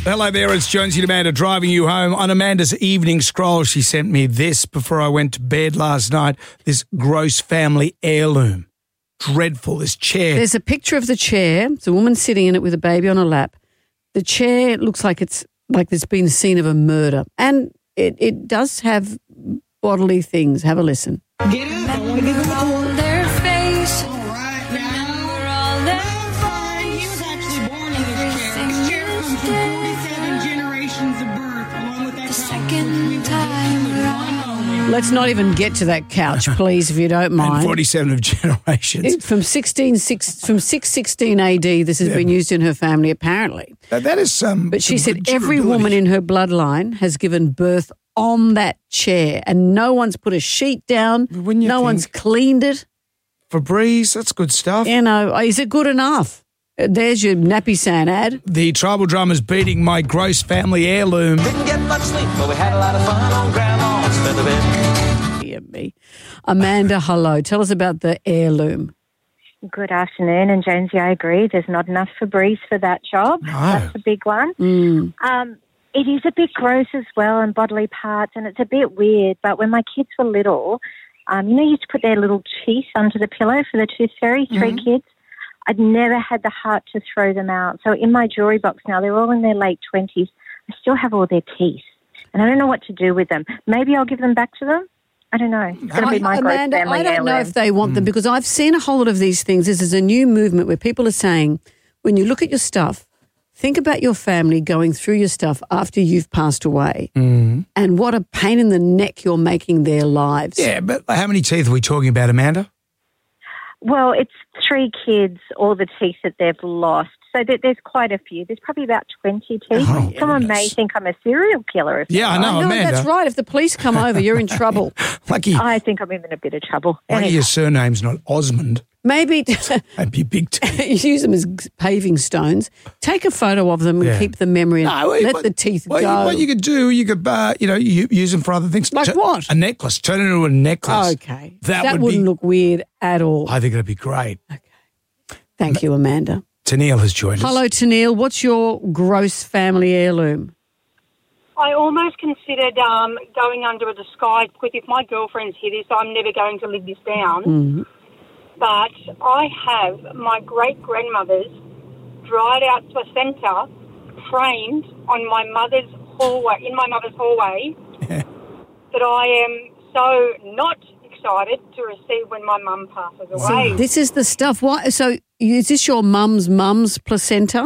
Hello there, it's Jonesy and Amanda driving you home. On Amanda's evening scroll, she sent me this before I went to bed last night, this gross family heirloom. Dreadful, this chair. There's a picture of the chair. It's a woman sitting in it with a baby on her lap. The chair looks like it's like there's been a scene of a murder. And it does have bodily things. Have a listen. Get up, I want to give them all their face. All right, now. That's fine. He was actually born in this chair. This chair comes from 47 generations of birth, along with that second time around. Let's not even get to that couch, please, if you don't mind. And 47 of generations. From 616 AD, this has been used in her family, apparently. That is some. But she some said good every durability. woman in her bloodline has given birth on that chair, and no one's put a sheet down. Wouldn't you no think? one's cleaned it. Febreze, that's good stuff. You know, is it good enough? There's your nappy sand ad. The tribal drummer's beating my gross family heirloom. Didn't get much sleep, but we had a lot of fun on Grandma's feather bed. Dear me. Amanda, hello. Tell us about the heirloom. Good afternoon, and Jonesy, I agree. There's not enough Febreze for that job. No. That's a big one. It is a bit gross as well, and bodily parts, and it's a bit weird. But when my kids were little, you used to put their little teeth under the pillow for the tooth fairy, 3 kids. I'd never had the heart to throw them out. So in my jewellery box now, they're all in their late 20s. I still have all their teeth, and I don't know what to do with them. Maybe I'll give them back to them. I don't know. It's going to be my gross Amanda, family I don't know heirloom. if they want them, because I've seen a whole lot of these things. This is a new movement where people are saying, when you look at your stuff, think about your family going through your stuff after you've passed away, and what a pain in the neck you're making their lives. Yeah, but how many teeth are we talking about, Amanda? Well, it's 3 kids, all the teeth that they've lost. So there's quite a few. There's probably about 20 teeth. Oh, Someone may goodness. think I'm a serial killer. Yeah, I know, No, Amanda. that's right. If the police come over, you're in trouble. Lucky I think I'm in a bit of trouble. your surname's not Osmond. Maybe That'd be big teeth. use them as paving stones. Take a photo of them and Yeah. keep the memory. And let the teeth go. What you could do, you could, you use them for other things. Like what? A necklace. Turn it into a necklace. Okay. That would wouldn't be- look weird at all. I think it'd be great. Thank you, Amanda. Tennille has joined us. Hello, Tennille. What's your gross family heirloom? I almost considered going under a disguise, because if my girlfriends hear this, I'm never going to live this down. But I have my great-grandmother's dried-out placenta framed on my mother's hallway, in my mother's hallway, that I am so not excited to receive when my mum passes away. This is the stuff. Why? So is this your mum's placenta?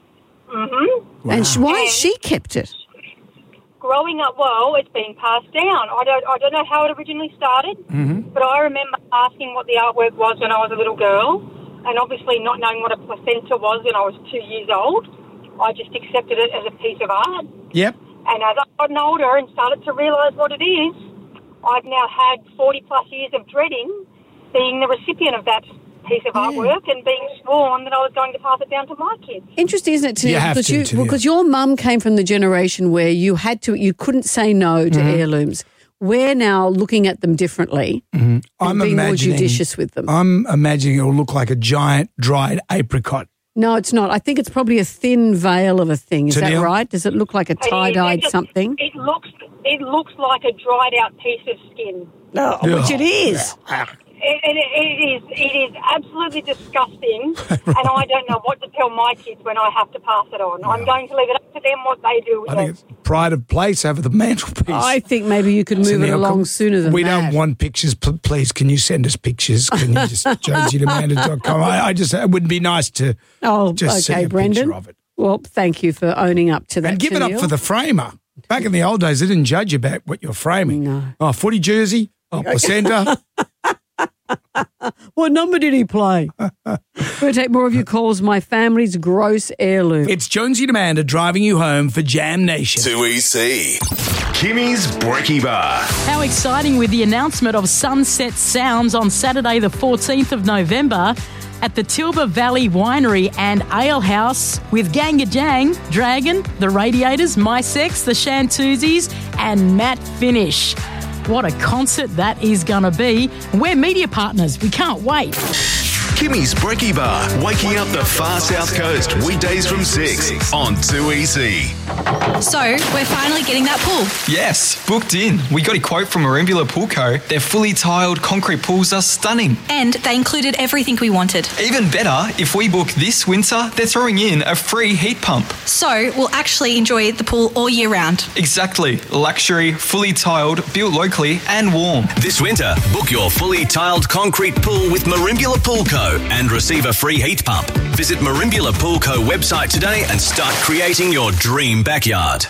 Mm-hmm. And why has she kept it? Growing up, well, it's been passed down. I don't know how it originally started, but I remember asking what the artwork was when I was a little girl, and obviously not knowing what a placenta was when I was 2 years old. I just accepted it as a piece of art. Yep. And as I've gotten older and started to realise what it is, I've now had 40-plus years of dreading being the recipient of that piece of artwork and being sworn that I was going to pass it down to my kids. Interesting, isn't it, Tennille? You have to, Tennille. Because your mum came from the generation where you couldn't say no to heirlooms. We're now looking at them differently and being more judicious with them. I'm imagining it will look like a giant dried apricot. No, it's not. I think it's probably a thin veil of a thing. Is that Tennille? right? Does it look like a tie-dyed something? It looks like a dried-out piece of skin. No, which it is. It is absolutely disgusting, and I don't know what to tell my kids when I have to pass it on. I'm going to leave it up to them what they do with I think it. it's pride of place over the mantelpiece. I think maybe you could move it Tennille, along sooner than we that. don't want pictures. Please, can you send us pictures? Can you just jonesy@amanda.com? It would be nice to just see a Brendan. picture of it. Well, thank you for owning up to that. And give it up Tennille. for the framer. Back in the old days, they didn't judge you about what you're framing. No. Oh, footy jersey, placenta. What number did he play? We're going to take more of your calls. My family's gross heirloom. It's Jonesy and Amanda driving you home for Jam Nation. 2EC. Kimmy's Brekkie Bar. How exciting with the announcement of Sunset Sounds on Saturday the 14th of November at the Tilba Valley Winery and Ale House with Ganga Jang, Dragon, The Radiators, My Sex, The Shantuzis and Matt Finish. What a concert that is going to be. We're media partners. We can't wait. Kimmy's Brekkie Bar, waking up the far south coast weekdays from 6 on 2EC. So, we're finally getting that pool. Yes, booked in. We got a quote from Merimbula Pool Co. Their fully tiled concrete pools are stunning. And they included everything we wanted. Even better, if we book this winter, they're throwing in a free heat pump. So, we'll actually enjoy the pool all year round. Exactly. Luxury, fully tiled, built locally and warm. This winter, book your fully tiled concrete pool with Merimbula Pool Co. and receive a free heat pump. Visit Merimbula Pool Co. website today and start creating your dream backyard.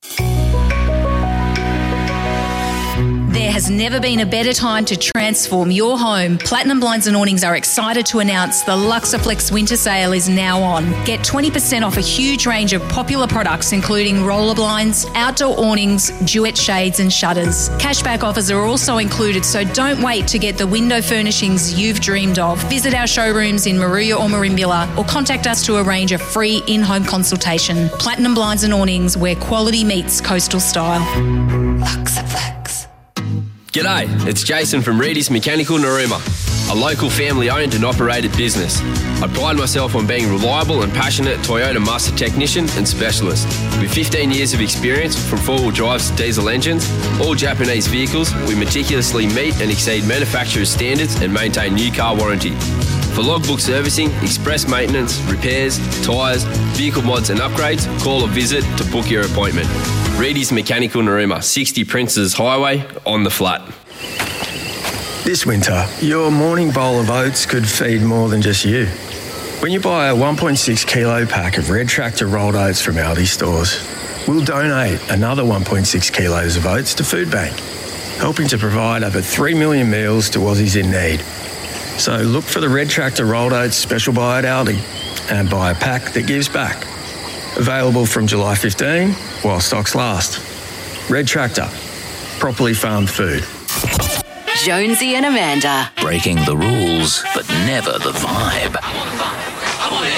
There has never been a better time to transform your home. Platinum Blinds and Awnings are excited to announce the Luxaflex winter sale is now on. Get 20% off a huge range of popular products including roller blinds, outdoor awnings, duet shades and shutters. Cashback offers are also included, so don't wait to get the window furnishings you've dreamed of. Visit our showrooms in Maruya or Merimbula or contact us to arrange a free in-home consultation. Platinum Blinds and Awnings, where quality meets coastal style. Luxaflex. G'day, it's Jason from Reedy's Mechanical Narooma, a local family-owned and operated business. I pride myself on being reliable and passionate Toyota master technician and specialist. With 15 years of experience from four-wheel drives to diesel engines, all Japanese vehicles, we meticulously meet and exceed manufacturer's standards and maintain new car warranty. For logbook servicing, express maintenance, repairs, tyres, vehicle mods and upgrades, call or visit to book your appointment. Reedy's Mechanical Narooma, 60 Princes Highway, on the flat. This winter, your morning bowl of oats could feed more than just you. When you buy a 1.6 kilo pack of Red Tractor rolled oats from Aldi stores, we'll donate another 1.6 kilos of oats to Food Bank, helping to provide over 3 million meals to Aussies in need. So look for the Red Tractor rolled oats special buy at Aldi and buy a pack that gives back. Available from July 15 while stocks last. Red Tractor, properly farmed food. Jonesy and Amanda. Breaking the rules, but never the vibe.